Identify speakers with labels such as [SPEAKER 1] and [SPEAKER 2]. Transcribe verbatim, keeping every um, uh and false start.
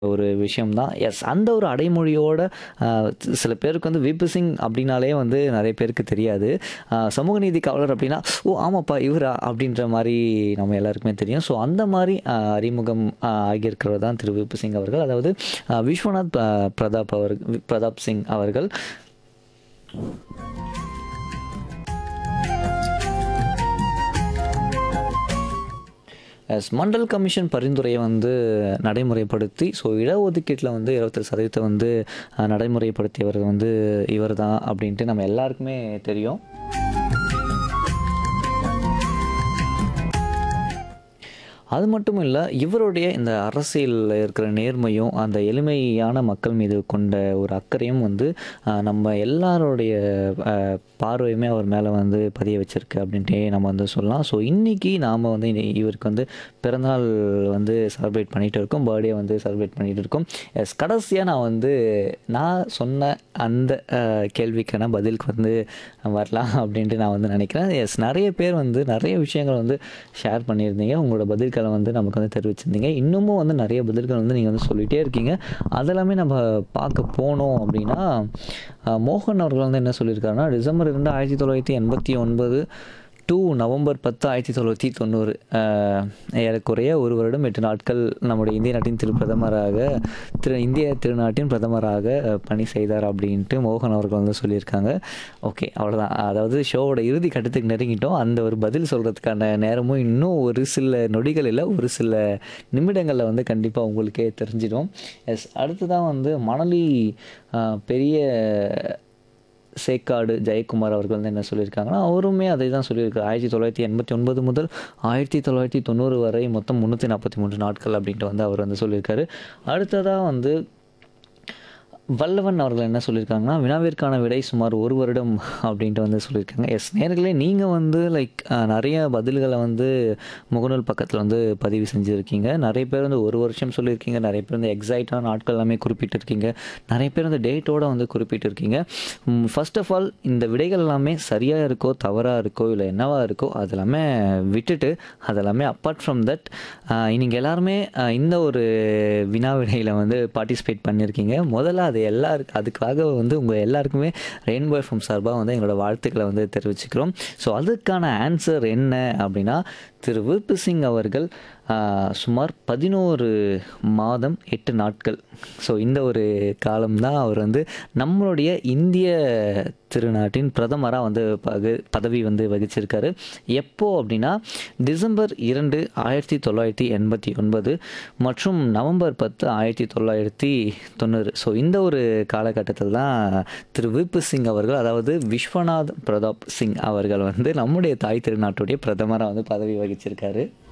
[SPEAKER 1] ஒரு விஷயம் தான். எஸ் அந்த ஒரு அடைமொழியோட அ சில பேருக்கு வந்து விபி சிங் அப்படின்னாலே வந்து நெறைய பேருக்கு தெரியாது. அ சமூக நீதி காவலர் அப்படின்னா, "ஓ! ஆமாப்பா இவரா?" அப்படின்ற மாரி நம்ம எல்லாருக்குமே தெரியும். ஸோ அந்த மாரி அ அறிமுகம் அ ஆகியிருக்கிறவர் தான் திரு விபி சிங் அவர்கள். அதாவது அ விஸ்வநாத் அ பிரதாப் அவர் பிரதாப் சிங் அவர்கள். எஸ் மண்டல் கமிஷன் பரிந்துரையை வந்து நடைமுறைப்படுத்தி, ஸோ இடஒதுக்கீட்டில வந்து இருபத்தி ஏழு சதவீதம் வந்து அ நடைமுறைப்படுத்தியவர் வந்து இவர் தான் அப்படின்ட்டு நம்ம எல்லாருக்குமே தெரியும். அது மட்டும் இல்ல, இவருடைய இந்த அரசியல்ல இருக்கிற நேர்மையும், அந்த எளிமையான மக்கள் மீது கொண்ட ஒரு அக்கறையும் வந்து அ நம்ம எல்லாருடைய அ பார்வையுமே அவர் மேல வந்து பதிய வச்சிருக்கு அப்படின்ட்டே நம்ம வந்து சொல்லலாம். ஸோ இன்னைக்கு நாம வந்து இனி இவருக்கு வந்து பிறந்தநாள் வந்து செலிப்ரேட் பண்ணிட்டு இருக்கோம். பர்த்டே வந்து செலிப்ரேட் பண்ணிட்டு இருக்கோம். எஸ் கடைசியா நான் வந்து நான் சொன்ன அந்த அ கேள்விக்கான பதிலுக்கு வந்து வரலாம் அப்படின்ட்டு நான் வந்து நினைக்கிறேன். எஸ் நெறைய பேர் வந்து நெறைய விஷயங்கள் வந்து ஷேர் பண்ணியிருந்தீங்க. உங்களோட பதில்கள வந்து நமக்கு வந்து தெரிவிச்சிருந்தீங்க. இன்னமும் வந்து நெறைய பதில்கள் வந்து நீங்க வந்து சொல்லிட்டே இருக்கீங்க. அதெல்லாமே நம்ம பார்க்க போனோம் அப்படின்னா, அ மோகன் அவர்கள் வந்து என்ன சொல்லியிருக்காருன்னா, டிசம்பர் இரண்டு ஆயிரத்தி தொள்ளாயிரத்தி எண்பத்தி ஒன்பது டூ நவம்பர் பத்து ஆயிரத்தி தொள்ளாயிரத்தி தொண்ணூறு அ ஏறக்குறைய ஒரு வருடம் எட்டு நாட்கள் நம்முடைய இந்திய நாட்டின் திரு பிரதமராக திரு இந்திய திருநாட்டின் பிரதமராக அ பணி செய்தார் அப்படின்ட்டு மோகன் அவர்கள் வந்து சொல்லியிருக்காங்க. ஓகே அவ்வளோதான். அதாவது ஷோவோட இறுதி கட்டத்துக்கு நெருங்கிட்டோம். அந்த ஒரு பதில் சொல்றதுக்கான நேரமும் இன்னும் ஒரு சில நொடிகள் இல்ல, ஒரு சில நிமிடங்கள்ல வந்து கண்டிப்பா உங்களுக்கே தெரிஞ்சிடும். எஸ் அடுத்ததா வந்து மணலி அ பெரிய சேக்காடு ஜெயக்குமார் அவர்கள் வந்து என்ன சொல்லியிருக்காங்கன்னா, அவருமே அதை தான் சொல்லியிருக்காரு. ஆயிரத்தி தொள்ளாயிரத்தி எண்பத்தி ஒன்பது முதல் ஆயிரத்தி தொள்ளாயிரத்தி தொண்ணூறு வரை மொத்தம் முந்நூற்றி நாற்பத்தி மூன்று நாட்கள் அப்படின்ட்டு வந்து அவர் வந்து சொல்லியிருக்காரு. அடுத்ததா வந்து வல்லவன் அவர்கள் என்ன சொல்லியிருக்காங்கன்னா, வினாவிற்கான விடை சுமார் ஒரு வருடம் அப்படின்ட்டு வந்து சொல்லியிருக்காங்க. எஸ் நேயர்களே நீங்க வந்து லைக் அ நெறைய பதில்கள வந்து முகநூல் பக்கத்தில வந்து பதிவு செஞ்சிருக்கீங்க. நெறைய பேர் வந்து ஒரு வருஷம் சொல்லியிருக்கீங்க. நெறைய பேர் வந்து எக்ஸாக்ட்டான நாட்கள் எல்லாமே குறிப்பிட்டிருக்கீங்க. நெறைய பேர் வந்து டேட்டோட வந்து குறிப்பிட்டிருக்கீங்க. ம் ஃபர்ஸ்ட் ஆஃப் ஆல் இந்த விடைகள் எல்லாமே சரியா இருக்கோ, தவறா இருக்கோ, இல்ல என்னவா இருக்கோ அதெல்லாமே விட்டுட்டு, அதெல்லாமே அப்பார்ட் ஃப்ரம் தட் அ நீங்க எல்லாருமே அ இந்த ஒரு வினா விடையில வந்து பார்ட்டிசிபேட் பண்ணியிருக்கீங்க. முதல்ல அது எல்லாருக்கு அதுக்காக வந்து உங்க எல்லாருக்குமே ரெயின்போ எஃப்எம் சார்பா வந்து எங்களோட வாழ்த்துக்கள வந்து தெரிவிச்சுக்கிறோம். ஸோ அதுக்கான ஆன்சர் என்ன அப்படின்னா, திரு விபி சிங் அவர்கள் அ சுமார் பதினொன்று மாதம் எட்டு நாட்கள். ஸோ இந்த ஒரு காலம் தான் அவர் வந்து நம்மளுடைய இந்திய திருநாட்டின் பிரதமரா வந்து பகு பதவி வந்து வகிச்சிருக்காரு. எப்போ அப்படின்னா, டிசம்பர் இரண்டு ஆயிரத்தி தொள்ளாயிரத்தி எண்பத்தி ஒன்பது மற்றும் நவம்பர் பத்து ஆயிரத்தி தொள்ளாயிரத்தி தொண்ணூறு. ஸோ இந்த ஒரு காலகட்டத்தில தான் திரு விபி சிங் அவர்கள், அதாவது விஸ்வநாத் பிரதாப் சிங் அவர்கள் வந்து நம்முடைய தாய் திருநாட்டுடைய பிரதமரா வந்து பதவி வகிச்சிருக்காரு.